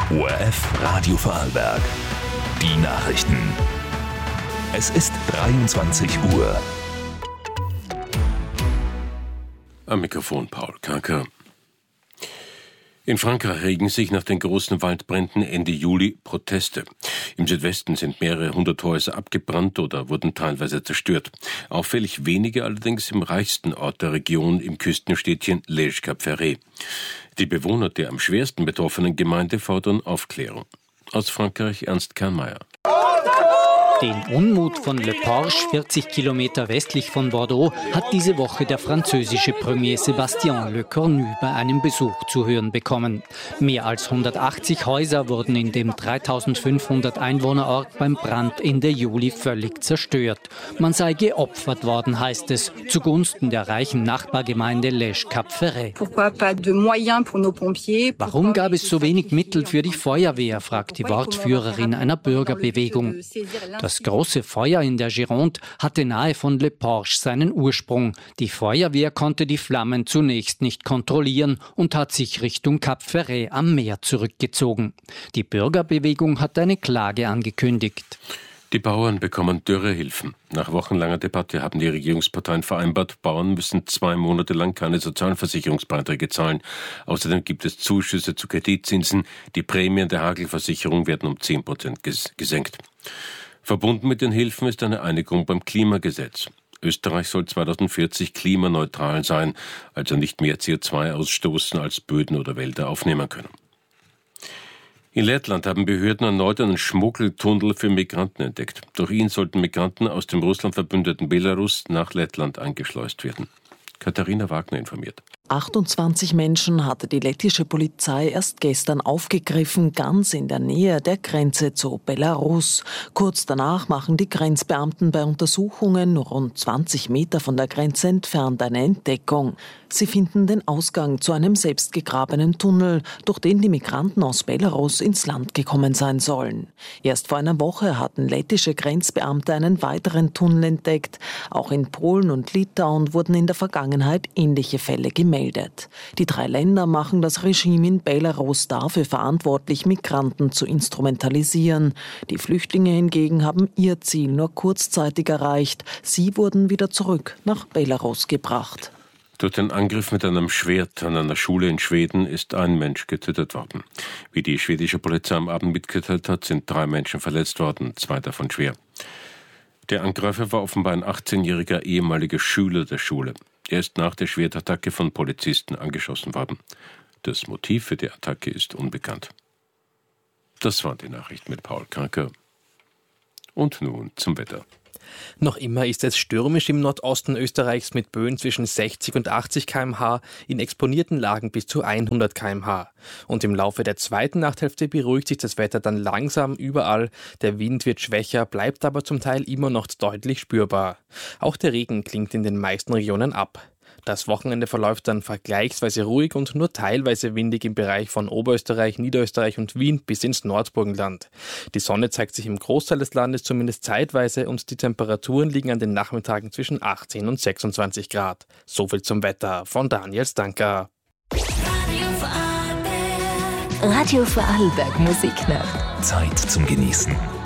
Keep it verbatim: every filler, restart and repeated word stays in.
O R F Radio Vorarlberg. Die Nachrichten. Es ist dreiundzwanzig Uhr. Am Mikrofon Paul Kanker. In Frankreich regen sich nach den großen Waldbränden Ende Juli Proteste. Im Südwesten sind mehrere hundert Häuser abgebrannt oder wurden teilweise zerstört. Auffällig wenige allerdings im reichsten Ort der Region, im Küstenstädtchen Lège-Cap-Ferret. Die Bewohner der am schwersten betroffenen Gemeinde fordern Aufklärung. Aus Frankreich Ernst Kernmeier. Den Unmut von Le Porche, vierzig Kilometer westlich von Bordeaux, hat diese Woche der französische Premier Sébastien Lecornu bei einem Besuch zu hören bekommen. Mehr als hundertachtzig Häuser wurden in dem dreitausendfünfhundert Einwohnerort beim Brand Ende Juli völlig zerstört. Man sei geopfert worden, heißt es, zugunsten der reichen Nachbargemeinde Lège-Cap-Ferret. Warum gab es so wenig Mittel für die Feuerwehr, fragt die Wortführerin einer Bürgerbewegung. Das große Feuer in der Gironde hatte nahe von Le Porche seinen Ursprung. Die Feuerwehr konnte die Flammen zunächst nicht kontrollieren und hat sich Richtung Cap-Ferret am Meer zurückgezogen. Die Bürgerbewegung hat eine Klage angekündigt. Die Bauern bekommen Dürrehilfen. Nach wochenlanger Debatte haben die Regierungsparteien vereinbart, Bauern müssen zwei Monate lang keine Sozialversicherungsbeiträge zahlen. Außerdem gibt es Zuschüsse zu Kreditzinsen. Die Prämien der Hagelversicherung werden um zehn Prozent ges- gesenkt. Verbunden mit den Hilfen ist eine Einigung beim Klimagesetz. Österreich soll zweitausendvierzig klimaneutral sein, also nicht mehr C O zwei ausstoßen, als Böden oder Wälder aufnehmen können. In Lettland haben Behörden erneut einen Schmuggeltunnel für Migranten entdeckt. Durch ihn sollten Migranten aus dem Russland verbündeten Belarus nach Lettland eingeschleust werden. Katharina Wagner informiert. achtundzwanzig Menschen hatte die lettische Polizei erst gestern aufgegriffen, ganz in der Nähe der Grenze zu Belarus. Kurz danach machen die Grenzbeamten bei Untersuchungen rund zwanzig Meter von der Grenze entfernt eine Entdeckung. Sie finden den Ausgang zu einem selbstgegrabenen Tunnel, durch den die Migranten aus Belarus ins Land gekommen sein sollen. Erst vor einer Woche hatten lettische Grenzbeamte einen weiteren Tunnel entdeckt. Auch in Polen und Litauen wurden in der Vergangenheit ähnliche Fälle gemeldet. Die drei Länder machen das Regime in Belarus dafür verantwortlich, Migranten zu instrumentalisieren. Die Flüchtlinge hingegen haben ihr Ziel nur kurzzeitig erreicht. Sie wurden wieder zurück nach Belarus gebracht. Durch den Angriff mit einem Schwert an einer Schule in Schweden ist ein Mensch getötet worden. Wie die schwedische Polizei am Abend mitgeteilt hat, sind drei Menschen verletzt worden, zwei davon schwer. Der Angreifer war offenbar ein achtzehnjähriger ehemaliger Schüler der Schule. Er ist nach der Schwertattacke von Polizisten angeschossen worden. Das Motiv für die Attacke ist unbekannt. Das waren die Nachrichten mit Paul Kanker. Und nun zum Wetter. Noch immer ist es stürmisch im Nordosten Österreichs mit Böen zwischen sechzig und achtzig Kilometer pro Stunde, in exponierten Lagen bis zu hundert Kilometer pro Stunde. Und im Laufe der zweiten Nachthälfte beruhigt sich das Wetter dann langsam überall. Der Wind wird schwächer, bleibt aber zum Teil immer noch deutlich spürbar. Auch der Regen klingt in den meisten Regionen ab. Das Wochenende verläuft dann vergleichsweise ruhig und nur teilweise windig im Bereich von Oberösterreich, Niederösterreich und Wien bis ins Nordburgenland. Die Sonne zeigt sich im Großteil des Landes zumindest zeitweise und die Temperaturen liegen an den Nachmittagen zwischen achtzehn und sechsundzwanzig Grad. Soviel zum Wetter von Daniel Stanker. Radio Vorarlberg Musiknacht. Zeit zum Genießen.